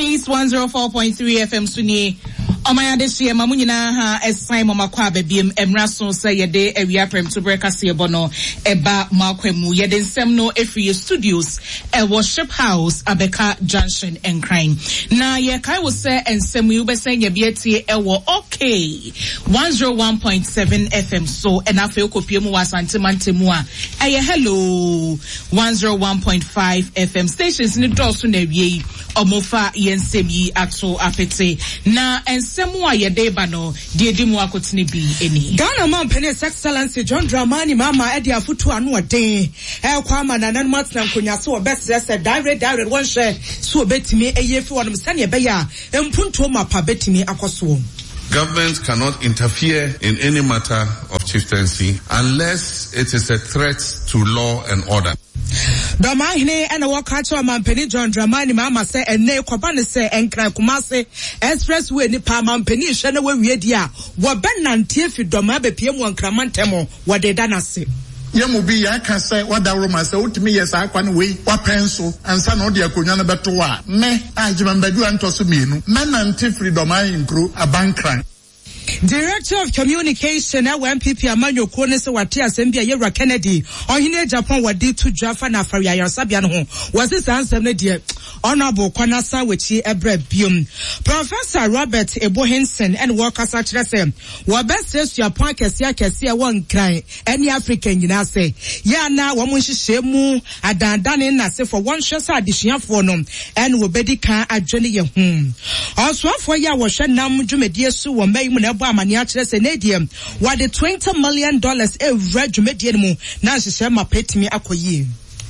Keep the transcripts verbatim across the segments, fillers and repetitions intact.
Peace one oh four point three F M Suni. Omaya deshi mamunyina ha esai mama kwa bebiem emraso se yede ewia prem to break ase ebono eba makwemu yede nsem no efri studios e worship house Abeka Junction and Crime. Na ye kai wo se ensem yu be se ye bietie e wo okay one oh one point seven F M so and afi okopie mu wasante mantemu a eye hello one oh one point five F M stations ni doso na wie omofa yensem yi ato apete na ensemu a yedeba no de di mu akotene bi eni Ghana man Penis Excellency John Dramani mama edi afutu anu oden e kwa ma nanan matna nkonya so obesre se direct direct one share so obetimi eyefi wonum sane be ya empunto mapa betimi akoso. Government cannot interfere in any matter of chieftaincy unless it is a threat to law and order. Domahine and a walk out to Mampeni John Dramani Mama say and ne Kobane say and Krakumase Expressway ni pa Mampeni Shana we dia waben nantifi domabe P M one Kramantemo what they dana say. Yamubi I can say what the Roma say to me yes I can we what pencil and son of the Akunyana Betua. Me I remember you and Tosumino. Men anti domai in crew a bankran. Director of Communication at M P P Emmanuel Kone se wate asembia Yera Kennedy on hine Japan wadi to Jaffa na Faria Yasabian ho was this answer ne de honorable Kwanasa wechi ebre biom Professor Robert Ebohensen and workers at Rese wa best Japan kesia kesia won cry any African nyina say ya na wo monhihye mu adandane na se for one shot addition for no and wo bedi kan adwene ye hu also for ya wo hwe nam dwumedie so wo mai mu na amani akere se Nadium what the twenty million dollars every jumedie mu na hyehyɛ ma petimi akoyi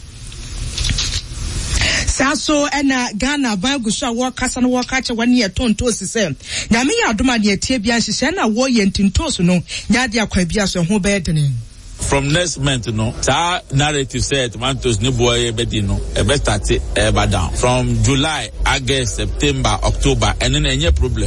Saso ena Ghana bangusa wo kasa no wo kache wani ye tonto sise nyame ya adoma ne tie bia hyehyɛ na wo ye ntinto so no nyade akwa bia so ho bedene. From next month, you know, that narrative said, Mantos Niboye Bedino, a best at ever down. From July, August, September, October, and then any problem.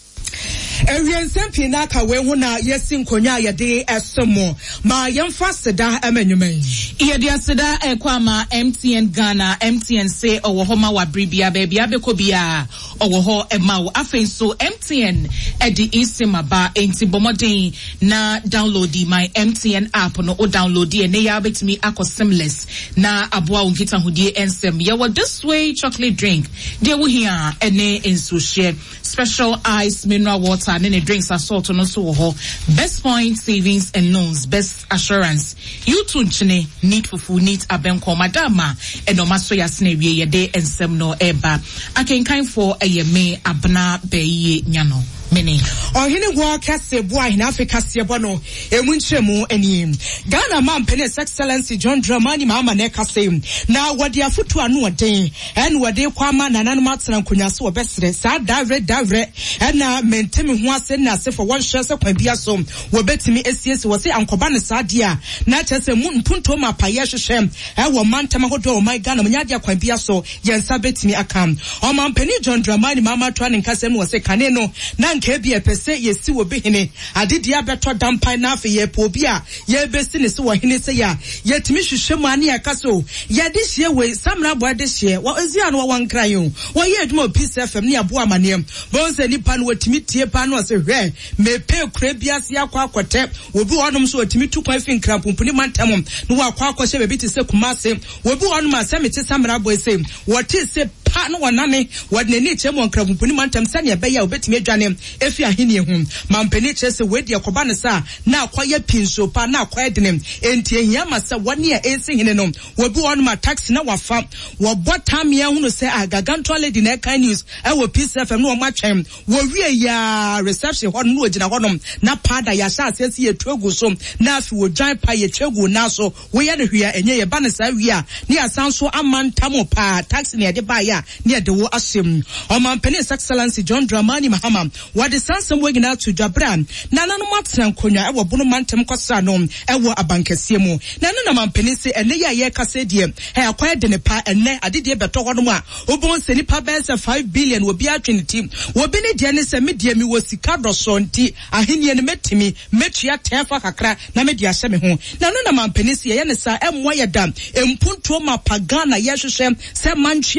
Every sample naka we huna yesin konya yade esomo ma yemfa seda amenyume yede seda ekwama M T N Ghana M T N say owo ho ma wabribia baby abekobia owo ho emawo afen so M T N edi isimaba enti bomoden na download my M T N app no o download e ne ya betimi akosemless na aboa unkita hodie ensem ye what this way chocolate drink de wo hia ene enso share special ice mineral water and then drinks are salt no so ho best point savings and loans best assurance you too chine need for food need abenko madama eno maso yasne wie ye de ensem no eba akenkan for eyeme abna beye nyano many on hini wo kase boy in Africa se bono emunchemu enim Ghana man Penis Excellency John Dramani mama ne kase na wode afutu anu oden en wode kwama nanan matran kunya so obesre sa davre davre na mentemi ho ase na se for one share se kwan bia so wo betimi esiesi wo se ankoba ne sa dia na chese mu mpunto ma paye hwehwem e wo mantama hodo o my Ghana munya dia kwan bia so yensa betimi akam o man Penis John Dramani mama twa ne kase mu wo se kane no na kebi epese yesi wo behene adidi abeto dampan na afi ye po bi a ye besi ne se wo hene se ya yetimi hwehwem ane akaso ye de hye we samra bo de hye wo ezia no wo nkran yo wo ye aduma Peace F M ne abo amanem bon se nipa no wotimi tie pa no se hwe me pe kura bia se akwa akote obi wonom so wotimi tu kwan fi nkran pumpuni mantam no wo akwa akwa hye be bi te se kumase obi wonom asemi te samra bo se wo te se pa no wonane wo de ni chemo nkran pumpuni mantam sane be ya obetimi adwane efi ahini ehum mampeni chese wedi akoba ne sa na akwaya pinso pa na akwaya denem enti ehia masa woni a ensi hene no wobi won ma taxi na wafa wo botam ya hunu se agaganto lady na kan news e wo Peace F M no ma twem wo wie ya reception ho no ogina honom na pada ya sha asesi ye twegu so na afi wo dwan pa ye twegu na so wo ye ne hwia enye ye ba ne sa wia ne asanso amantamo pa taxi ne de ba ya ne de wo asem o mampeni Excellency John Dramani Mahama what is some way now to Jabran nana no matran konya e wo bono mantem kwasa no e wo abankese mu nana na mampeni se ene ya ye kase die he akwa de ne pa ene adede beto ho no a obon se ni pa be se five billion wo bia twenty wo bi ne die ne se me die mi wo sika doso nti ahenie ne metimi metua tefa kakra na me dia hye me ho nana na mampeni se ye ne sa emmo ye dam empunto ma pagana ye hwehwe se mantua mantua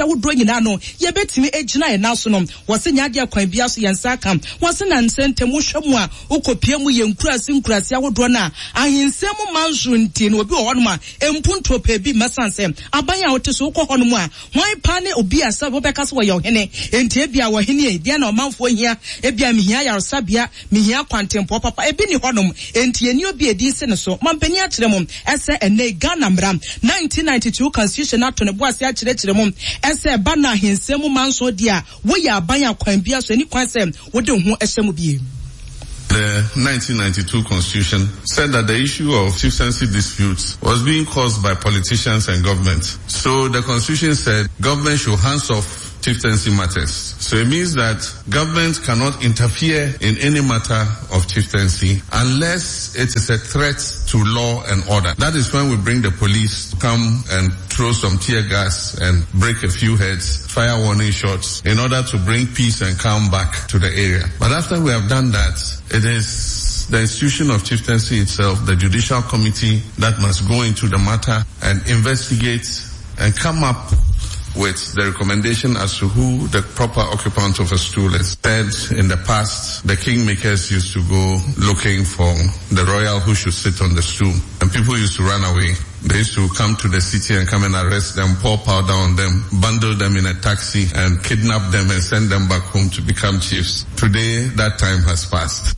awodro nyina no ye betimi egina ye na so no wose nya de kwan bia so ye nsa kam wose na nsentemu hwemu a ukopie mu ye nkurasi nkurasi awodro na ahinsemu manzo nti no obi wo hono ma empunto pe bi masanse aban a wote so ukọ hono mu a hwan pa ne obi asa wo beka so wo ye ohene enti ebia wo hene e bia na omanfo hia ebia mihia yarsabia mihia kwantempo papa ebi ni honom enti eni obi edi se ne so mampani a kire mum ese ene Ghana mram nineteen ninety-two constitution ato ne boase a kire kire mum ese ba na hinsemu manso dia wo ya aban akwan bia so eni kwan se wo de ho esemu bie. The nineteen ninety-two Constitution said that the issue of chieftaincy disputes was being caused by politicians and government. So the Constitution said government should hands off chieftaincy matters. So it means that government cannot interfere in any matter of chieftaincy unless it is a threat to law and order. That is when we bring the police to come and throw some tear gas and break a few heads, fire warning shots in order to bring peace and calm back to the area. But after we have done that, it is the institution of chieftaincy itself, the judicial committee, that must go into the matter and investigate and come up with the recommendation as to who the proper occupant of a stool is. Said in the past, the kingmakers used to go looking for the royal who should sit on the stool, and people used to run away. They used to come to the city and come and arrest them, pour powder on them, bundle them in a taxi and kidnap them and send them back home to become chiefs. Today, that time has passed.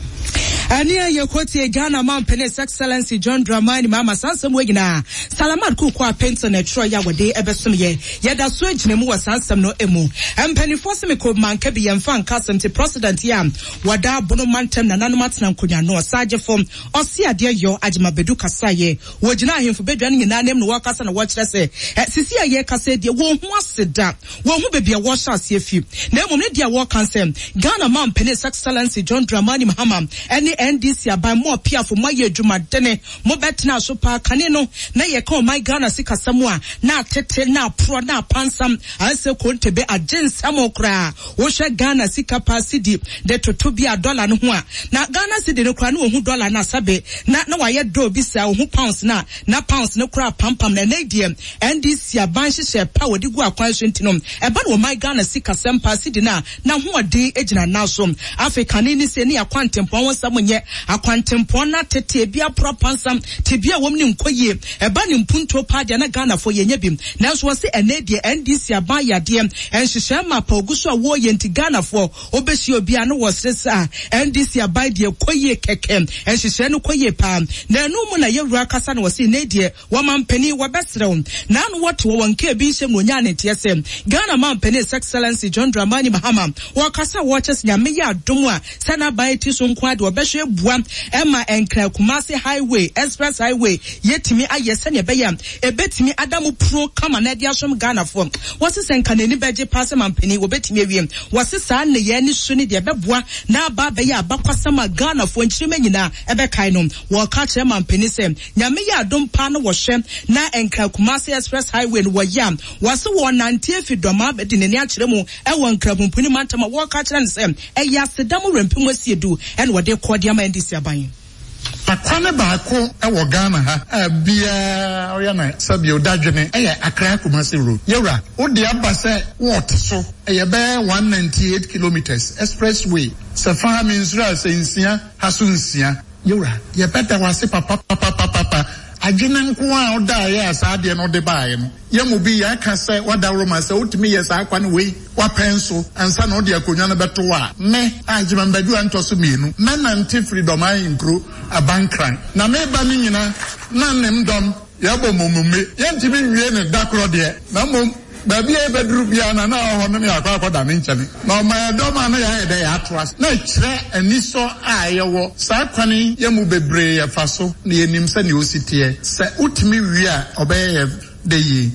Ania yekoti Ghana man His Excellency John Dramani Mama Sansam Wegina Salamat Kukwa Penton and Troya Wade Ebesum ye Yada Swage Nemu was Sansam no emu and Penny Fosimico man Kebi and Fan Custom to President Yam Wada Bonomantem Nanamat Nankunya no Saja form or see a dear yo Ajima Beduka Saye Wajina him for bedrunning in name no workers and watch us say Sisia ye Kase de won't sit down won't be a washer see if you Nemo Media Walk and Sam Ghana man His Excellency John Dramani Mahama any N D C by more pia for my year Juma Dene, more better now so pa canino, na ye call my Ghana Sika Samoa, na tete na pro na pansam, I say could to be a gen samokra, Osha Ghana Sika pa city, de to be a dollar no na Ghana city no crano who dollar na sabe, na no I yet do bisa who pounds na, na pounds no crap pam pam na nadium, N D C a banshi share power di gua quantinum, a bad my Ghana Sika Sampa city na, na who a day agent now some, Africanini say near quantum someone yet a quantum pona tete bia propansam tibia woman koye a banning punto party na Ghana for yebim now was the Anadia N D C by ya diem and she shama poguso war yenti Ghana for obesio biano was this uh N D C by the koye kekem and she shano koye pam na no muna ye rakasan was in nadia woman penny wa best round nan what one ke bi se munyane tsm Ghana man His Excellency John Dramani Mahama wakasa watches nyameya domwa sana by tison kwad wa beshe bua Emma Enkra Kumasi Highway Express Highway yetimi ayese ne beyam ebetimi adamu pro kama na dia som Ghana form wase senka neni beje passe mampeni obetimi awiem wase saa ne ye ni so ne de beboa na ba beya abakwasama Ghana fo nchirime nyina ebekai no wo ka kire mampeni sem nyame ya adom pa no wo hwe na Enkra Kumasi Express Highway no wo yam wase wo nante afidoma be de neni akire mu e wo Nkra bumpuni mantama wo ka kire ne sem e ya sedamu rempem asiedu en wo de kodia N D C aban akwane baako ewo Ghana ha bia oyana sabi odadwene eye Accra Kumasi road yewra odi abase what so eye be one ninety-eight kilometers expressway safa minsura sensia hasunsia yewra ye beta wase papa papa papa agina nko a oda ye asade no de bae no yemu bi ya ka se wada roma se utimi yes akwane we wa penso ansa na odi akonwa no beto a me agima mbadu antoso mienu me nante freedom ai nkro abankran na me ba ni nyina na nem dom ya bo momume yentimi nwie ne dakro de na mom baby e bedru bia na na ho no ya kwa da me nchane na ma do ma na ya ede ya atras na kire aniso a yewo sa kwani yemu bebre ya faso na yenim se ne ositie se utimi wi a obeye de yi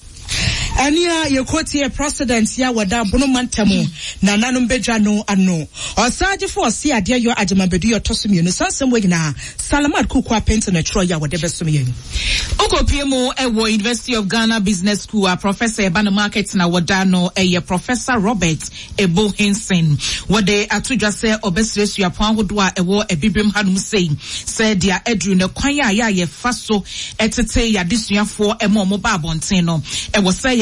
Ania yekoti president ya wada bono mantamu na nanum bedwa no ano osaje fo osi ade yo agemabedu yo tosumi no sansem wegina Salamat Kukwa Penton na Troya wade besumi yen Okopiemu ewo University of Ghana Business School a Professor Ebana Market na wada no eye Professor Robert Ebo Henson wade atudwa se obesresu apon hodo a ewo ebibrim hanum sei se dia edru ne kwan ya ya ye faso etete ya disuafo emo mo ba bonten no ewo se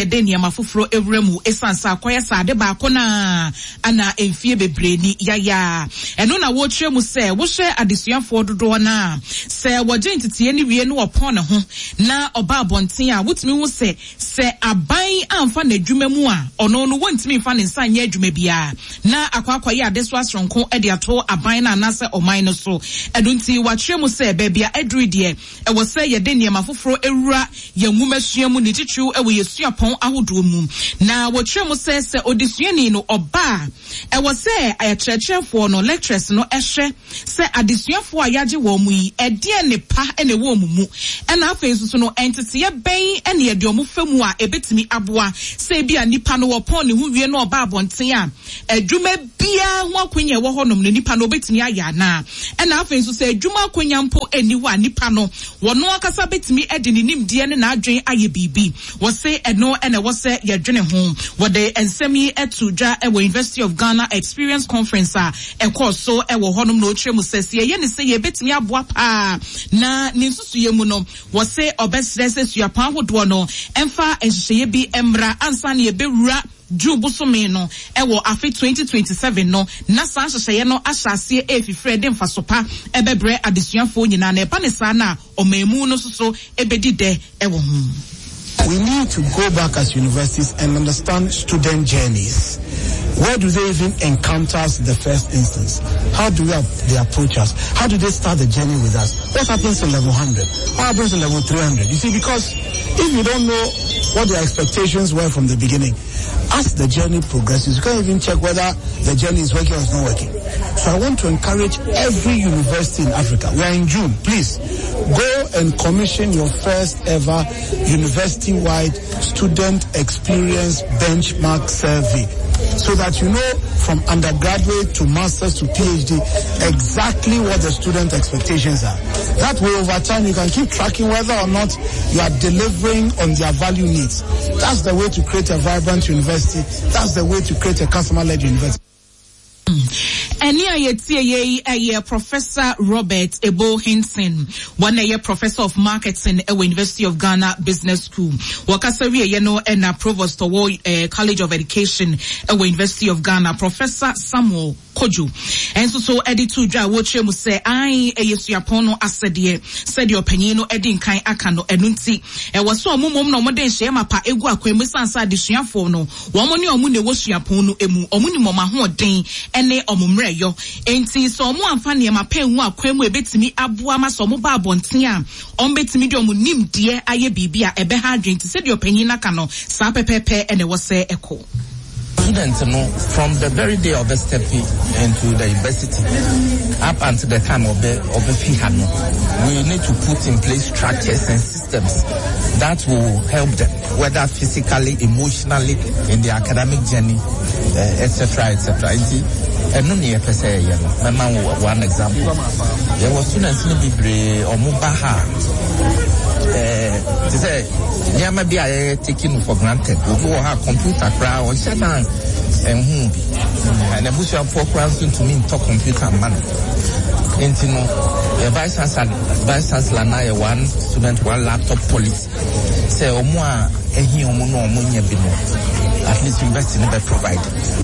yɛde nneɛma foforo ewura mu esansa akoya sa ade ba ko na ana emfie bebre ni yaya eno na wo kyerɛ mu sɛ wo hwɛ adesuafo dodo na sɛ wɔgye ntetie ni wie no wɔpɔn ne ho na ɔba abɔnten a wotumi hu sɛ sɛ aban amfa na adwuma mu a ɔno no wontumi mfa ne nsa nyɛ adwuma bia na akwakwa yɛ ade so asronko ɛde ato aban na anasɛ ɔman no so ɛdo nti wakyerɛ mu sɛ baabia aduru deɛ ɛwɔ sɛ yɛde nneɛma foforo ewura yɛn nwumasua mu ne titiriw ɛwɔ yɛsuapɔn ahodoɔ mu na wɔkyerɛ mu sɛ sɛ odesuani no ɔba ɛwɔ sɛ ayɛkyerɛkyerɛfoɔ no lecturers no ɛhwɛ sɛ adesuafoɔ a yɛagye wɔn mu yi ɛdeɛ ne pa ɛna ɛwɔ mu mu ɛna afei nso so no ɛnteteɛ bɛn ɛne yɛde ɔmo fa mu a ɛbɛtumi aboa sɛ bi a nipa no wɔpɔn ne ho wie no ɔba abɔnten a adwuma biara ho akonya ɛwɔ hɔnom ne nipa no obɛtumi ayɛ anaa ɛna afei nso sɛ adwuma akonya mpo ɛni hɔ a nipa no wɔno akasa bɛtumi ɛde ne nimdeɛ ne n'adwen ayɛ biribi wɔse ɛno ɛna ɛwɔ sɛ yɛdwene ho wɔde nsɛm yi ɛto dwa ɛwɔ University of Ghana Experience Conference a ɛkɔɔ so ɛwɔ hɔnom na ɔkyerɛ mu sɛ sɛ yɛyɛ ne sɛ yɛbɛtumi aboa paa na ne nsusuyɛ mu no wɔse ɔbɛsrɛ sɛ suapɔn ahodoɔ no ɛmfa nhyehyɛeɛ bi mmra ansa ne yɛbɛwura June bosome no ewo afi twenty twenty-seven no na saa hyehyɛ no ahyɛ aseɛ efifrɛ de mfa sopa ɛbɛbrɛ adesuafo nyina na ɛba ne saa na ɔmamu no soso ɛbɛdi dɛ ɛwɔ ho. We need to go back as universities and understand student journeys. Where do they even encounter us in the first instance? How do they approach us? How do they start the journey with us? What happens in level one hundred? What happens in level three hundred? You see, because if you don't know what their expectations were from the beginning, as the journey progresses, you can't even check whether the journey is working or it's not working. So I want to encourage every university in Africa. We are in June. Please go and commission your first ever university-wide student experience benchmark survey, so that you know from undergraduate to master's to PhD exactly what the student expectations are. That way over time you can keep tracking whether or not you are delivering on their value needs. That's the way to create a vibrant university. That's the way to create a customer-led university. Eni ayetie ye aye Professor Robert Ebo Hinson, one aye Professor of Marketing at University of Ghana Business School. Wakasawi ye no and a Provost of uh, College of Education at University of Ghana, Professor Samuel Kojo. And so so edi tuja woche mu se ai eyesuapono asede said your penino edi nkan aka no enunti e waso omumom no moden hye mapa egu akwemu sansa adesuafo no wo mo ne omu ne wosuapono emu omu ni moma hoden ene omumre yo enti so omu amfa ne mapa enwu akwemu ebetimi aboa ma so mo ba abonten a ombetimi de omu nimde aye bibia ebe ha adwen ti said your penina aka no sa pepepe ene wo se eko. Students, you know, from the very day of the stepping into the university up until the time of the of the fee, we need to put in place structures and systems that will help them, whether physically, emotionally, in their academic journey, uh, et cetera, et cetera. And no near per se, you know, one example. There were students in the Bibre or Mubaha. Uh, to say, yeah, maybe I taken for granted. We go have computer crowd or shut down and who be. And the bush of four crowds to me talk computer man. And you know, the vice chancellor, vice chancellor now one student, one laptop policy. Say, o moi, eh, he o mono o munya bino. At least university never provide.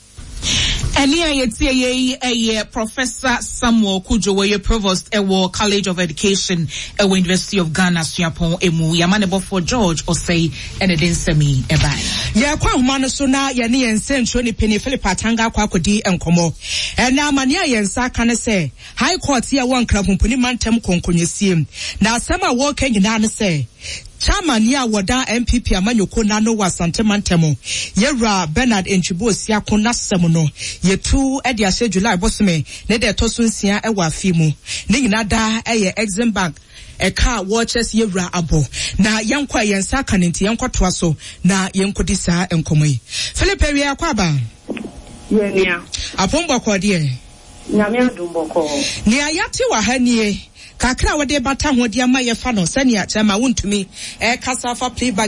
Eni ayetie ye aye Professor Samuel Kujo ye Provost ewo College of Education ewo University of Ghana suapon emu yamanebo for George Osei ene den semi ebai ye kwa homa no so na ye ne yensencho ni Penny Philip Atanga kwa kodi enkomo ena amane ayensa ka ne se High Court ye won krapomponi mantem konkonyesiem na asema wo ka nyina ne se Chairman ya wada M P P amanyoko na no wasante mantemo yewra Bernard Enchibo siako na semo no yetu e de ase July bosome ne de to so nsia e wa afi mu ne nyina da e ye Exim Bank e ka watches yewra abo na yankwa yensa kanenti yankwotoa so na yenkodi saa enkomoyi Philip wi akwa ba yenia apombo kwode nyame adumboko ni ayate wa hanie kakra wode bata ho dia ma ye fa no sania chama wontumi e kasa fa playback